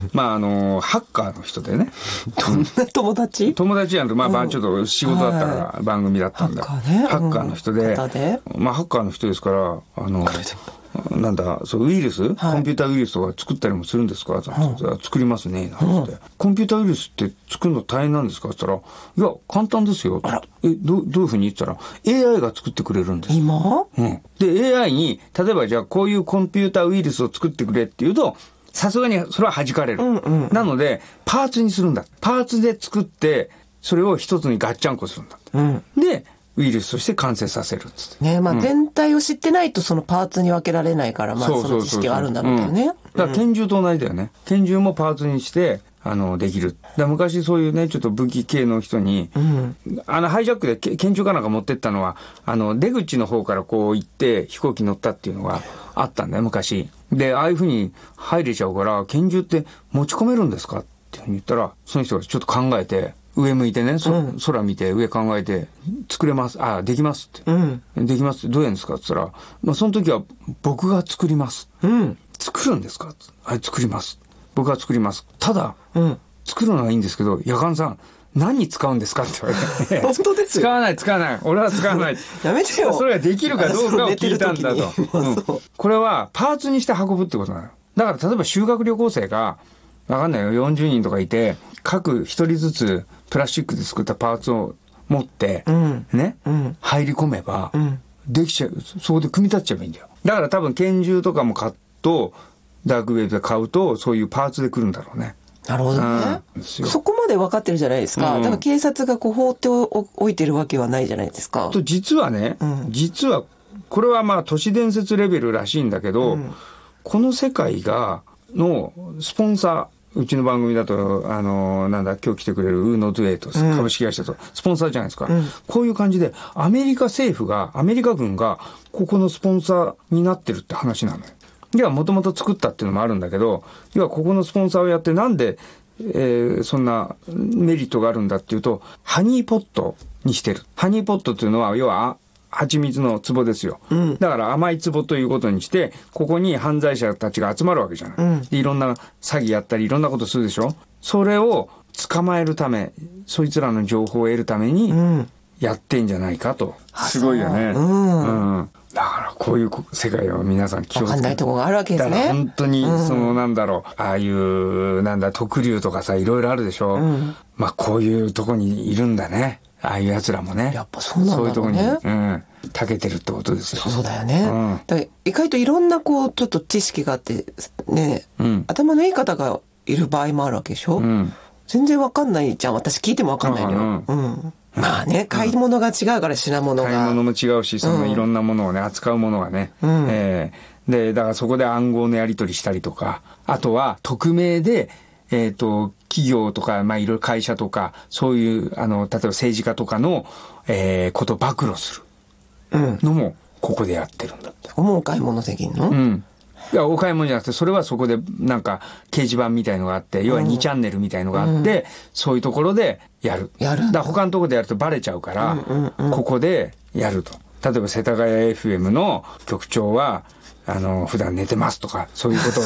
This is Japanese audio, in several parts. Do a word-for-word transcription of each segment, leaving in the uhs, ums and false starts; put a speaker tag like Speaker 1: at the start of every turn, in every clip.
Speaker 1: まああのハッカーの人でね。
Speaker 2: どんな友達？
Speaker 1: 友達やんと、まあ、まあちょっと仕事だったから番組だったんだ。
Speaker 2: ハッカーね。
Speaker 1: ハッカーの人で、
Speaker 2: で
Speaker 1: まあハッカーの人ですから、あのなんだそうウイルス、はい、コンピューターウイルスとか作ったりもするんですか？うん、作りますねなんて、うん、コンピューターウイルスって作るの大変なんですかって言ったら、いや簡単ですよ。えどどういうふうに言ったら エーアイ が作ってくれるんです。
Speaker 2: 今？
Speaker 1: うん。で エーアイ に例えばじゃあこういうコンピューターウイルスを作ってくれって言うと。さすがにそれは弾かれる、うんうん。なので、パーツにするんだ。パーツで作って、それを一つにガッチャンコするんだ。うん、で、ウイルスとして完成させるっつって。
Speaker 2: ねまあ、うん、全体を知ってないとそのパーツに分けられないから、まあその知識はあるんだろうけどね。
Speaker 1: だから拳銃と同じだよね。拳銃もパーツにして、あの、できる。だ昔そういうね、ちょっと武器系の人に、うん、あの、ハイジャックで拳銃かなんか持ってったのは、あの、出口の方からこう行って飛行機乗ったっていうのがあったんだよ、昔。で、ああいうふうに入れちゃうから、拳銃って持ち込めるんですかっていうふうに言ったら、その人がちょっと考えて、上向いてね、そうん、空見て、上考えて、作れます、あ、できますって。うん、できますって、どうやるんですかって言ったら、まあ、その時は僕が作ります。うん、作るんですか？はい、作ります。僕が作ります。ただ、うん、作るのはいいんですけど、夜間さん、何に使うんですかって言われて。
Speaker 2: 本当ですよ。
Speaker 1: 使わない、使わない。俺は使わない。
Speaker 2: やめてよ。
Speaker 1: それができるかどうかを聞いたんだと。うん、これはパーツにして運ぶってことなの。だから例えば修学旅行生が、わかんないよ、よんじゅうにんとかいて、各一人ずつプラスチックで作ったパーツを持って、うん、ね、うん、入り込めば、うん、できちゃう。そこで組み立っちゃえばいいんだよ。だから多分拳銃とかも買うと、ダークウェブで買うと、そういうパーツで来るんだろうね。
Speaker 2: なるほどね、うん。そこまで分かってるじゃないですか。うん、だから警察がこう放っておいてるわけはないじゃないですか。
Speaker 1: と実はね、うん、実はこれはまあ都市伝説レベルらしいんだけど、うん、この世界がのスポンサー、うちの番組だとあのなんだ今日来てくれるウーノトゥエイト、うん、株式会社とスポンサーじゃないですか、うん。こういう感じでアメリカ政府がアメリカ軍がここのスポンサーになってるって話なのよ。要はもともと作ったっていうのもあるんだけど、要はここのスポンサーをやってなんで、えー、そんなメリットがあるんだっていうと、ハニーポットにしてる。ハニーポットっていうのは要は蜂蜜の壺ですよ、うん、だから甘い壺ということにして、ここに犯罪者たちが集まるわけじゃない、うん、でいろんな詐欺やったりいろんなことするでしょ。それを捕まえるため、そいつらの情報を得るためにやってんじゃないかと、うん、すごいよね、うんうん、だからこういう世界を皆さん気をつけて、
Speaker 2: 分かんないところがあるわけですね。
Speaker 1: だから本当にそのなんだろう、ああいうなんだ特流とかさいろいろあるでしょ、うん、まあこういうとこにいるんだね、ああいう奴らもね。
Speaker 2: やっぱそうなんだろうね。そういうとこに、うん、
Speaker 1: 長けてるってことですよ。
Speaker 2: そうだよね、うん、だから意外といろんなこうちょっと知識があってね、うん、頭のいい方がいる場合もあるわけでしょ、うん、全然わかんないじゃん。私聞いてもわかんないのよ、うんうん、まあね、買い物が違うから品物が、
Speaker 1: 買い物も違うし、そのいろんなものをね、扱うものがね、うん、えー、でだからそこで暗号のやり取りしたりとか、あとは匿名でえっと企業とか、まあいろいろ会社とか、そういうあの例えば政治家とかの、えー、ことを暴露するのもここでやってるんだって。
Speaker 2: もうお買い物できんの？
Speaker 1: うん。いやお買い物じゃなくて、それはそこでなんか掲示板みたいのがあって、要はにチャンネルみたいのがあって、うん、そういうところでやる。
Speaker 2: やる。
Speaker 1: だから他のところでやるとバレちゃうから、うんうんうん、ここでやると。例えば世田谷 エフエム の局長はあの普段寝てますとか、そういうことを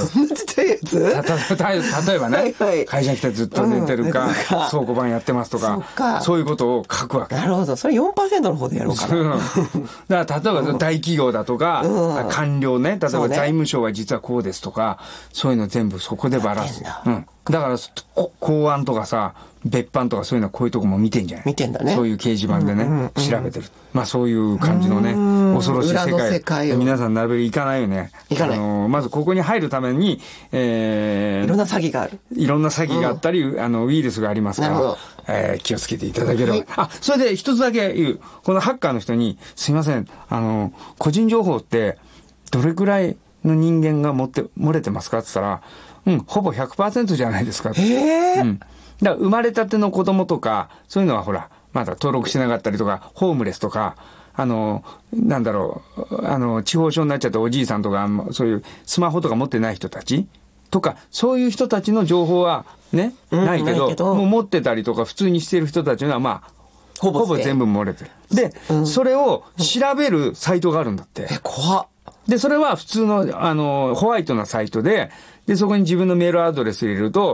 Speaker 1: 例えばね、はいはい、会社に来てずっと寝てるか、うん、倉庫番やってますとか、そ, そういうことを書くわけ。
Speaker 2: なるほど、それ よんパーセント の方でやろうかな。
Speaker 1: だから例えば大企業だとか、うん、官僚ね、例えば財務省は実はこうですとか、そういうの全部そこでばらす。うん、だから公安とかさ、別班とかそういうのはこういうとこも見てんじゃない。見てんだね。そういう掲示板でね、うんうんうん、調べてる。まあそういう感じのね、恐ろしい世界。裏の世界を皆さんなるべく行かないよね。
Speaker 2: 行かない。あの
Speaker 1: まずここに入るために、え
Speaker 2: ー、いろんな詐欺がある。
Speaker 1: いろんな詐欺があったり、うん、あのウイルスがありますから、えー、気をつけていただければ。はい、あ、それで一つだけ言う。このハッカーの人に、すいません、あの個人情報ってどれくらいの人間が持って漏れてますかって言ったら、うん、ほぼ ひゃくパーセント じゃないですか。
Speaker 2: へー。うん。
Speaker 1: だから生まれたての子供とか、そういうのはほら、まだ登録してなかったりとか、ホームレスとか、あの、なんだろう、あの、地方症になっちゃったおじいさんとか、そういうスマホとか持ってない人たちとか、そういう人たちの情報はね、うん、ないけど、ないけどもう持ってたりとか、普通にしてる人たちは、まあ、ほぼ、ほぼ全部漏れてる。で、うん、それを調べるサイトがあるんだって。
Speaker 2: え、怖っ。
Speaker 1: で、それは普通の、あの、ホワイトなサイトで、 で、そこに自分のメールアドレス入れると、